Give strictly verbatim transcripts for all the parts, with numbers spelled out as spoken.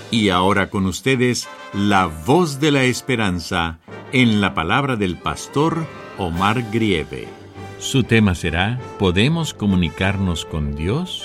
Y ahora con ustedes, la voz de la esperanza, en la palabra del pastor Omar Grieve. Su tema será, ¿podemos comunicarnos con Dios?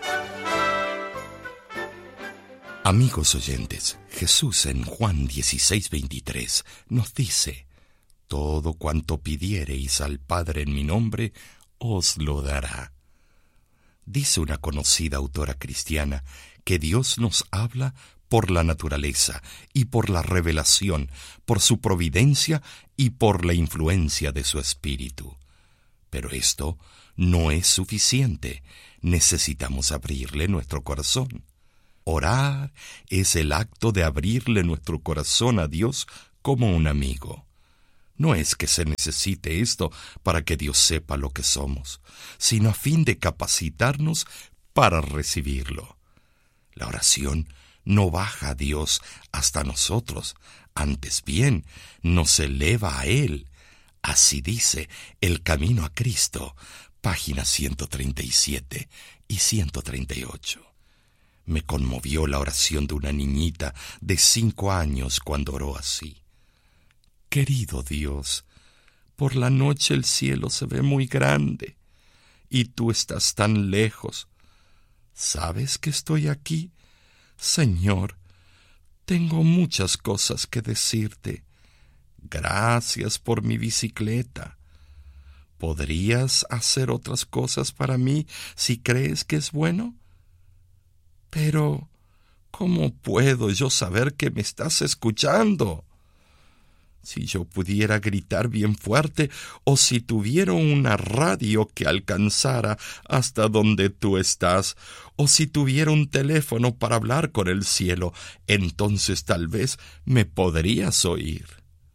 Amigos oyentes, Jesús en Juan dieciséis veintitrés nos dice, todo cuanto pidiereis al Padre en mi nombre, os lo dará. Dice una conocida autora cristiana que Dios nos habla por la naturaleza y por la revelación, por su providencia y por la influencia de su Espíritu. Pero esto no es suficiente. Necesitamos abrirle nuestro corazón. Orar es el acto de abrirle nuestro corazón a Dios como un amigo. No es que se necesite esto para que Dios sepa lo que somos, sino a fin de capacitarnos para recibirlo. La oración no baja a Dios hasta nosotros, antes bien, nos eleva a Él. Así dice El Camino a Cristo, páginas ciento treinta y siete y ciento treinta y ocho. Me conmovió la oración de una niñita de cinco años cuando oró así. Querido Dios, por la noche el cielo se ve muy grande y tú estás tan lejos. ¿Sabes que estoy aquí? Señor, tengo muchas cosas que decirte. Gracias por mi bicicleta. ¿Podrías hacer otras cosas para mí si crees que es bueno? Pero, ¿cómo puedo yo saber que me estás escuchando? Si yo pudiera gritar bien fuerte, o si tuviera una radio que alcanzara hasta donde tú estás, o si tuviera un teléfono para hablar con el cielo, entonces tal vez me podrías oír.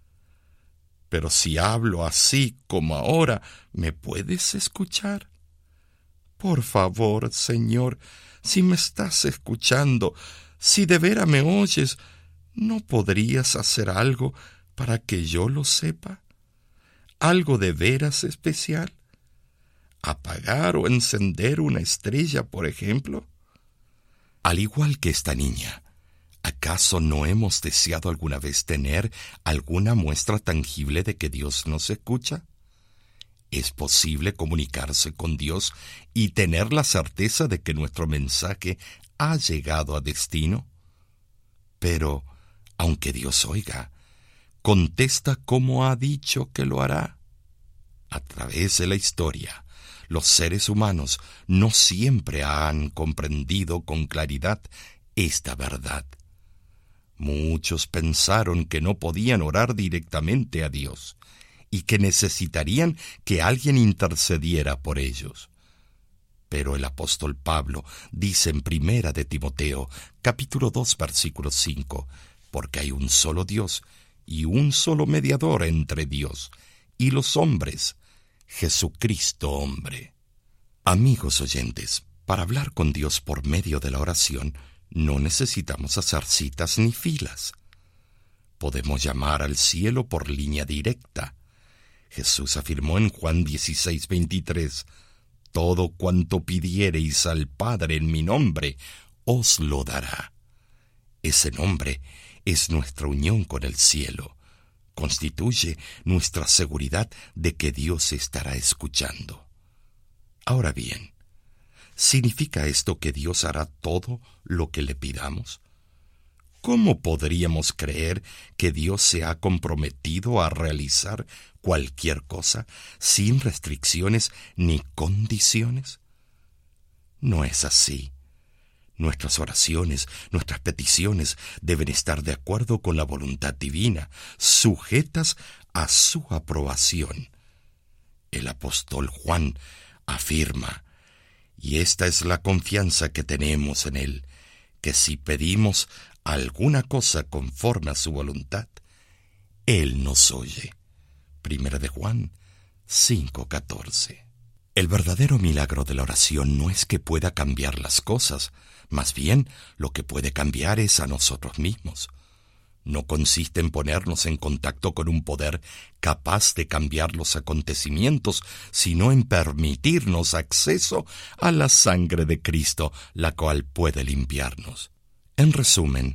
Pero si hablo así como ahora, ¿me puedes escuchar? Por favor, Señor, si me estás escuchando, si de veras me oyes, ¿no podrías hacer algo para que yo lo sepa? ¿Algo de veras especial? ¿Apagar o encender una estrella, por ejemplo? Al igual que esta niña, ¿acaso no hemos deseado alguna vez tener alguna muestra tangible de que Dios nos escucha? ¿Es posible comunicarse con Dios y tener la certeza de que nuestro mensaje ha llegado a destino? Pero, aunque Dios oiga, contesta como ha dicho que lo hará. A través de la historia, los seres humanos no siempre han comprendido con claridad esta verdad. Muchos pensaron que no podían orar directamente a Dios y que necesitarían que alguien intercediera por ellos. Pero el apóstol Pablo dice en Primera de Timoteo, capítulo dos, versículo cinco, porque hay un solo Dios y un solo mediador entre Dios y los hombres, Jesucristo hombre. Amigos oyentes, para hablar con Dios por medio de la oración, no necesitamos hacer citas ni filas. Podemos llamar al cielo por línea directa. Jesús afirmó en Juan dieciséis veintitrés, todo cuanto pidiereis al Padre en mi nombre, os lo dará. Ese nombre es nuestra unión con el cielo. Constituye nuestra seguridad de que Dios estará escuchando. Ahora bien, ¿significa esto que Dios hará todo lo que le pidamos? ¿Cómo podríamos creer que Dios se ha comprometido a realizar cualquier cosa sin restricciones ni condiciones? No es así. Nuestras oraciones, nuestras peticiones deben estar de acuerdo con la voluntad divina, sujetas a su aprobación. El apóstol Juan afirma, y esta es la confianza que tenemos en él, que si pedimos alguna cosa conforme a su voluntad, él nos oye. Primera de Juan cinco catorce. El verdadero milagro de la oración no es que pueda cambiar las cosas, más bien lo que puede cambiar es a nosotros mismos. No consiste en ponernos en contacto con un poder capaz de cambiar los acontecimientos, sino en permitirnos acceso a la sangre de Cristo, la cual puede limpiarnos. En resumen,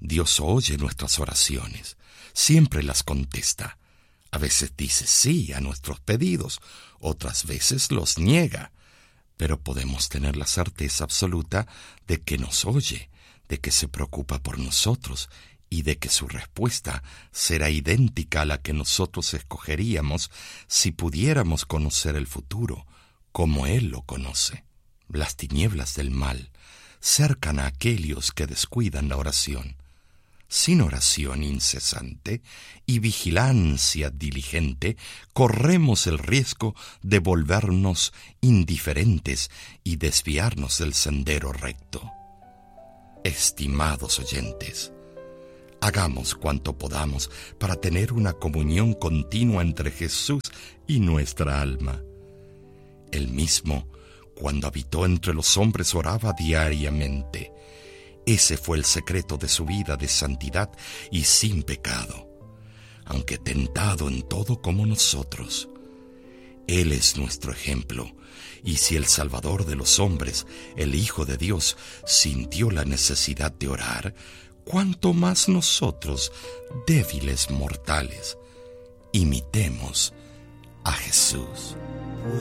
Dios oye nuestras oraciones, siempre las contesta. A veces dice sí a nuestros pedidos, otras veces los niega, pero podemos tener la certeza absoluta de que nos oye, de que se preocupa por nosotros y de que su respuesta será idéntica a la que nosotros escogeríamos si pudiéramos conocer el futuro como Él lo conoce. Las tinieblas del mal cercan a aquellos que descuidan la oración. Sin oración incesante y vigilancia diligente, corremos el riesgo de volvernos indiferentes y desviarnos del sendero recto. Estimados oyentes, hagamos cuanto podamos para tener una comunión continua entre Jesús y nuestra alma. Él mismo, cuando habitó entre los hombres, oraba diariamente. Ese fue el secreto de su vida de santidad y sin pecado, aunque tentado en todo como nosotros. Él es nuestro ejemplo, y si el Salvador de los hombres, el Hijo de Dios, sintió la necesidad de orar, cuánto más nosotros, débiles mortales, imitemos a Jesús.